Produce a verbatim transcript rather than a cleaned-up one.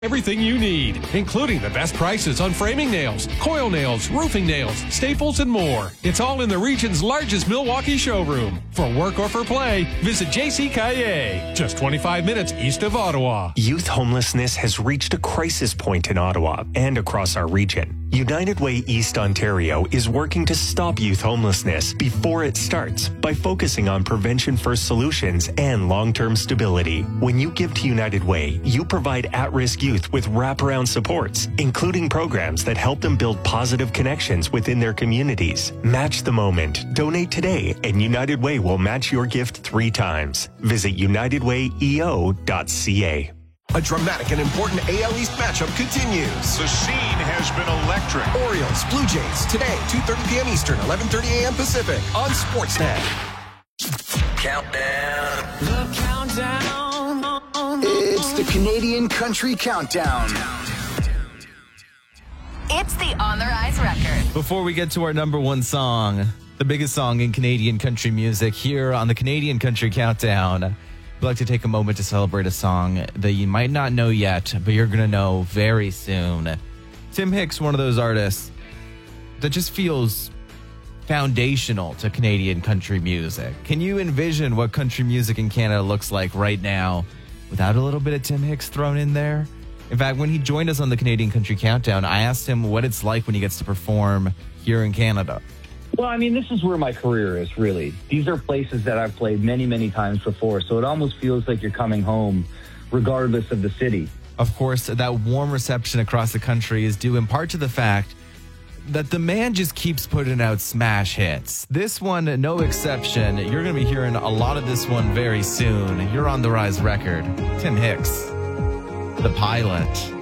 Everything you need, including the best prices on framing nails, coil nails, roofing nails, staples, and more. It's all in the region's largest Milwaukee showroom. For work or for play, visit J C Caillet, just twenty-five minutes east of Ottawa. Youth homelessness has reached a crisis point in Ottawa and across our region. United Way East Ontario is working to stop youth homelessness before it starts by focusing on prevention-first solutions and long-term stability. When you give to United Way, you provide at-risk youth with wraparound supports, including programs that help them build positive connections within their communities. Match the moment. Donate today, and United Way will match your gift three times. Visit united way e o dot c a. A dramatic and important A L East matchup continues. The scene has been electric. Orioles, Blue Jays, today, two thirty p.m. Eastern, eleven thirty a.m. Pacific, on Sportsnet. Countdown. The countdown. It's the Canadian Country Countdown. It's the On the Rise record. Before we get to our number one song, the biggest song in Canadian country music, here on the Canadian Country Countdown, I'd like to take a moment to celebrate a song that you might not know yet, but you're going to know very soon. Tim Hicks, one of those artists that just feels foundational to Canadian country music. Can you envision what country music in Canada looks like right now without a little bit of Tim Hicks thrown in there? In fact, when he joined us on the Canadian Country Countdown, I asked him what it's like when he gets to perform here in Canada. Well, I mean, this is where my career is, really. These are places that I've played many, many times before, so it almost feels like you're coming home, regardless of the city. Of course, that warm reception across the country is due in part to the fact that the man just keeps putting out smash hits. This one, no exception. You're going to be hearing a lot of this one very soon. You're on the Rise record. Tim Hicks, The Pilot.